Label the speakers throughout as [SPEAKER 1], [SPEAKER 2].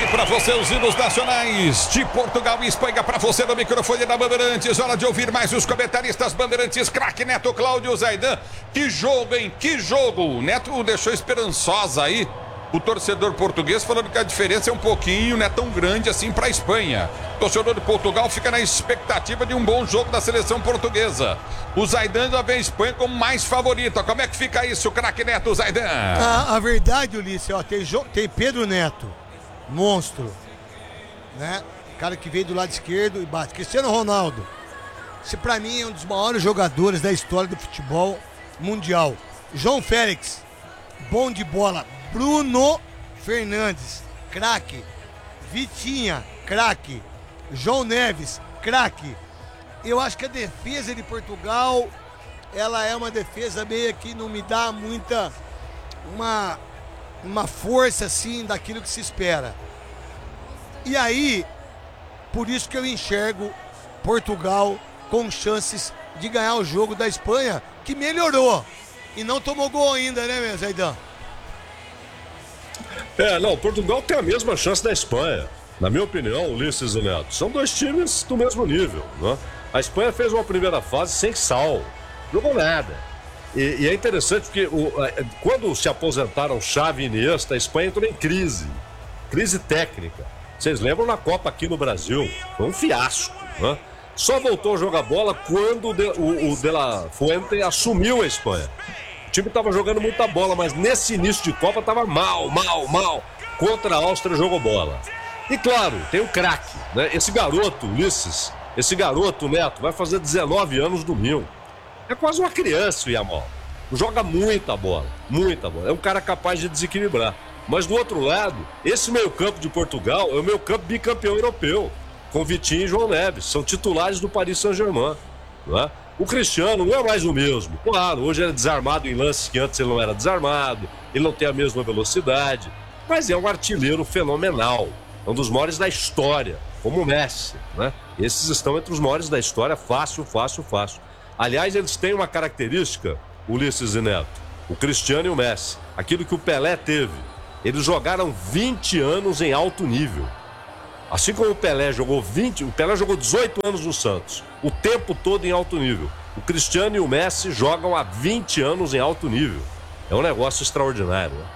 [SPEAKER 1] aí pra você os hinos nacionais de Portugal e Espanha, pra você no microfone da Bandeirantes. Hora de ouvir mais os comentaristas Bandeirantes, craque Neto, Cláudio, Zaidan. Que jogo, hein? Que jogo! O Neto deixou esperançosa aí o torcedor português, falando que a diferença é um pouquinho, não é tão grande assim pra Espanha. O torcedor de Portugal fica na expectativa de um bom jogo da seleção portuguesa. O Zaidan já vê a Espanha como mais favorita. Como é que fica isso, craque Neto, Zaidan?
[SPEAKER 2] A verdade, Ulisses, ó, tem Pedro Neto, monstro, né? Cara que veio do lado esquerdo e bate. Cristiano Ronaldo, esse pra mim é um dos maiores jogadores da história do futebol mundial. João Félix, bom de bola. Bruno Fernandes, craque. Vitinha, craque. João Neves, craque. Eu acho que a defesa de Portugal, ela é uma defesa meio que não me dá muita uma força assim daquilo que se espera. E aí, por isso que eu enxergo Portugal com chances de ganhar o jogo da Espanha, que melhorou e não tomou gol ainda, né, meu Zaidan?
[SPEAKER 3] Não, Portugal tem a mesma chance da Espanha. Na minha opinião, Ulisses e Neto, são dois times do mesmo nível, né? A Espanha fez uma primeira fase sem sal, jogou nada. E é interessante porque quando se aposentaram Xavi e Iniesta, a Espanha entrou em crise técnica. Vocês lembram na Copa aqui no Brasil? Foi um fiasco, né? Só voltou a jogar bola quando o De La Fuente assumiu a Espanha. O time estava jogando muita bola, mas nesse início de Copa estava mal. Contra a Áustria jogou bola. E claro, tem o craque, né? Esse garoto, Ulisses, esse garoto, Neto, vai fazer 19 anos domingo. É quase uma criança o Yamal. Joga muita bola. É um cara capaz de desequilibrar. Mas do outro lado, esse meio-campo de Portugal é o meio-campo bicampeão europeu, com Vitinho e João Neves. São titulares do Paris Saint-Germain, não é? O Cristiano não é mais o mesmo. Claro, hoje ele é desarmado em lances que antes ele não era desarmado, ele não tem a mesma velocidade, mas é um artilheiro fenomenal. É um dos maiores da história, como o Messi, né? Esses estão entre os maiores da história, fácil. Aliás, eles têm uma característica, Ulisses e Neto, o Cristiano e o Messi, aquilo que o Pelé teve. Eles jogaram 20 anos em alto nível. Assim como o Pelé jogou 18 anos no Santos, o tempo todo em alto nível. O Cristiano e o Messi jogam há 20 anos em alto nível. É um negócio extraordinário, né?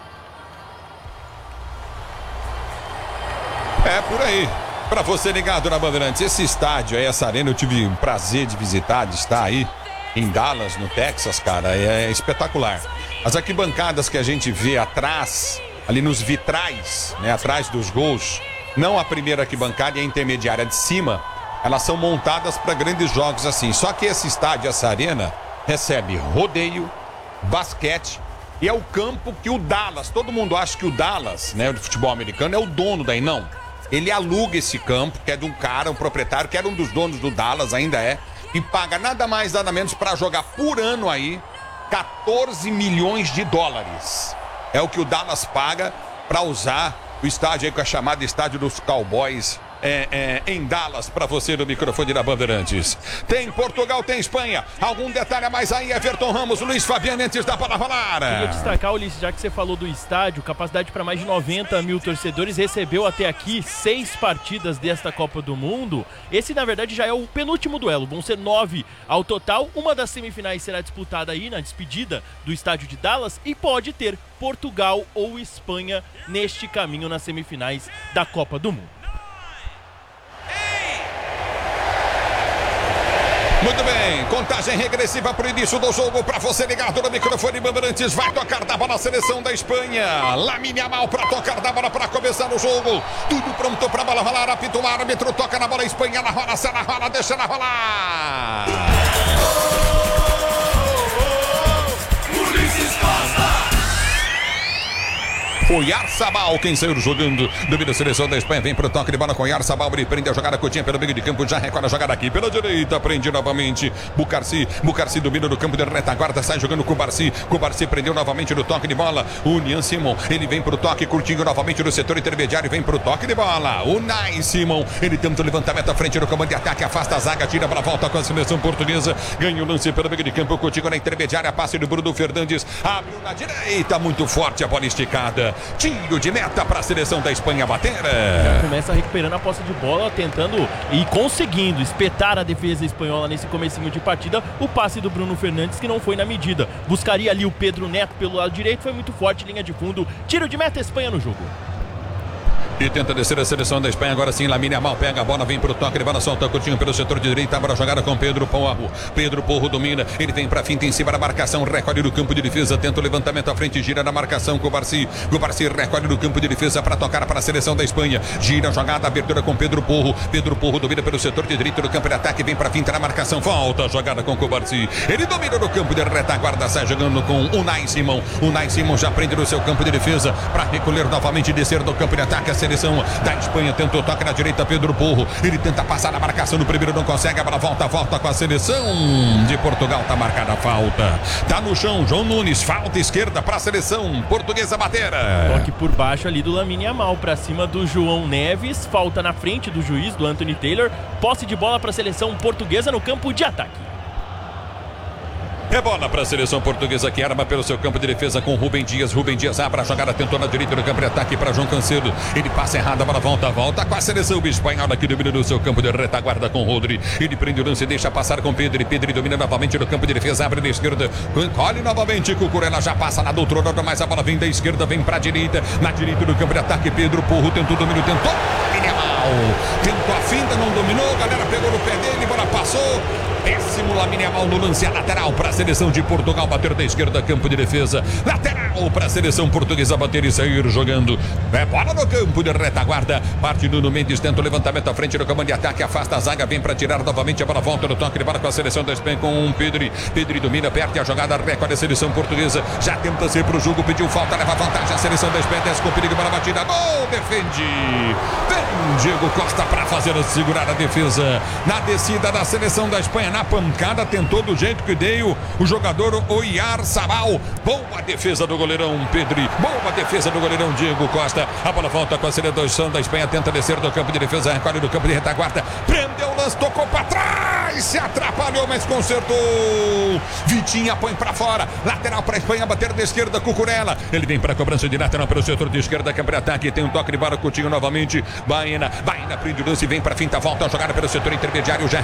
[SPEAKER 1] É por aí. Pra você ligado na Bandeirantes, esse estádio aí, essa arena, eu tive o prazer de visitar, de estar aí em Dallas, no Texas, cara, é espetacular. As arquibancadas que a gente vê atrás, ali nos vitrais, né, atrás dos gols, não a primeira arquibancada e a intermediária de cima, elas são montadas para grandes jogos assim. Só que esse estádio, essa arena, recebe rodeio, basquete e é o campo que o Dallas, todo mundo acha que o Dallas, né, de futebol americano, é o dono daí, não. Ele aluga esse campo, que é de um cara, um proprietário, que era um dos donos do Dallas, ainda é, e paga nada mais, nada menos para jogar por ano aí 14 milhões de dólares. É o que o Dallas paga para usar o estádio aí, com a chamada Estádio dos Cowboys, em Dallas, para você no microfone da Bandeirantes. Tem Portugal, tem Espanha. Algum detalhe a mais aí, Everton Ramos, Luiz Fabiano, antes da bola rolar.
[SPEAKER 4] Queria destacar, Ulisses, já que você falou do estádio, capacidade para mais de 90 mil torcedores, recebeu até aqui 6 partidas desta Copa do Mundo. Esse, na verdade, já é o penúltimo duelo. Vão ser 9 ao total. Uma das semifinais será disputada aí na despedida do estádio de Dallas e pode ter Portugal ou Espanha neste caminho nas semifinais da Copa do Mundo.
[SPEAKER 1] Muito bem, contagem regressiva para o início do jogo, para você ligado no microfone Bandeirantes, vai tocar da bola a seleção da Espanha, Lamine Yamal para tocar da bola para começar o jogo, tudo pronto para a bola rolar, apita o árbitro, toca na bola, Espanha, ela rola, se ela rola, deixa ela rolar. Ulisses Costa. Oyarzabal, quem saiu jogando, domina a seleção da Espanha, vem pro toque de bola com Oyarzabal, ele prende a jogada curtinha pelo meio de campo, já recolhe a jogada aqui pela direita, prende novamente, Bucarsi domina no campo de retaguarda, sai jogando com o Barsi prendeu novamente no toque de bola, o Nian Simon, ele vem pro toque curtinho novamente no setor intermediário, vem pro toque de bola, o Nai Simon, ele tenta o levantamento à frente do comando de ataque, afasta a zaga, tira para volta com a seleção portuguesa, ganha o lance pelo meio de campo, curtinho na intermediária, passe do Bruno Fernandes, abriu na direita, muito forte a bola esticada. Tiro de meta para a seleção da Espanha bater.
[SPEAKER 4] Começa recuperando a posse de bola, tentando e conseguindo espetar a defesa espanhola nesse comecinho de partida. O passe do Bruno Fernandes que não foi na medida. Buscaria ali o Pedro Neto pelo lado direito, foi muito forte, linha de fundo. Tiro de meta, Espanha no jogo.
[SPEAKER 1] E tenta descer a seleção da Espanha. Agora sim, Lamine Yamal pega a bola, vem pro toque, levando a solta curtinho pelo setor de direita. Abre a jogada com Pedro Porro. Pedro Porro domina. Ele vem pra finta em cima da marcação. Recolhe no campo de defesa. Tenta o levantamento à frente. Gira na marcação com o Barci. O Barci recolhe no campo de defesa para tocar para a seleção da Espanha. Gira a jogada, abertura com Pedro Porro. Pedro Porro domina pelo setor de direita do campo de ataque. Vem pra finta na marcação. Volta a jogada com o Barci. Ele domina no campo de retaguarda. Sai jogando com o Unai Simon. Unai Simon já prende no seu campo de defesa para recolher novamente e descer do campo de ataque. A seleção da Espanha tentou toque na direita, Pedro Porro. Ele tenta passar na marcação no primeiro, não consegue. A bola volta com a seleção de Portugal. Tá marcada a falta. Tá no chão, João Nunes. Falta esquerda para a seleção portuguesa bater.
[SPEAKER 4] Toque por baixo ali do Lamine Yamal para cima do João Neves. Falta na frente do juiz, do Anthony Taylor. Posse de bola para a seleção portuguesa no campo de ataque.
[SPEAKER 1] É bola para a seleção portuguesa que arma pelo seu campo de defesa com Rubem Dias. Rubem Dias abre a jogada, tentou na direita do campo de ataque para João Cancelo. Ele passa errado, a bola volta com a seleção espanhola que domina no seu campo de retaguarda com Rodri. Ele prende o lance e deixa passar com Pedro. Pedro domina novamente no campo de defesa, abre na esquerda. Encolhe novamente, Cucurella já passa na do outro lado, mas a bola vem da esquerda, vem para a direita. Na direita do campo de ataque, Pedro Porro tentou o domínio, tentou a finta, não dominou. A galera pegou no pé dele, bola passou. Péssimo Lamine Yamal no lance, a lateral para a seleção de Portugal bater da esquerda, campo de defesa. Lateral para a seleção portuguesa bater e sair jogando. É bola no campo de retaguarda. Parte Nuno Mendes, tenta o levantamento à frente do comando de ataque, afasta a zaga, vem para tirar novamente a bola, volta no toque de bola com a seleção da Espanha com o Pedri. Pedri domina, perde a jogada, recolhe a seleção portuguesa. Já tenta ser pro jogo, pediu falta, leva vantagem a seleção da Espanha, desce com perigo, bola batida, gol, defende. Vem Diego Costa para fazer segurar a defesa. Na descida da seleção da Espanha, na pancada, tentou do jeito que deu o jogador Oyarzabal. Boa defesa do goleirão Pedri, boa defesa do goleirão Diego Costa. A bola volta com a seleção da Espanha, tenta descer do campo de defesa, recolhe do campo de retaguarda, prendeu o lance, tocou para trás, se atrapalhou, mas consertou. Vitinha põe para fora, lateral para a Espanha bater da esquerda, Cucurella. Ele vem para a cobrança de lateral pelo setor de esquerda, campo de ataque, tem um toque de bola, Coutinho novamente. Baena prende o lance, vem para a finta, volta a jogada pelo setor intermediário, já